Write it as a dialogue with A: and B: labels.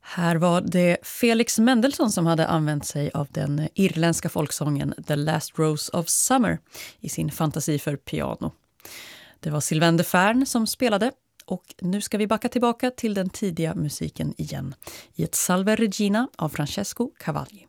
A: Här var det Felix Mendelssohn som hade använt sig av den irländska folksången The Last Rose of Summer i sin fantasi för piano. Det var Sylvain de Fern som spelade och nu ska vi backa tillbaka till den tidiga musiken igen i ett Salve Regina av Francesco Cavalli.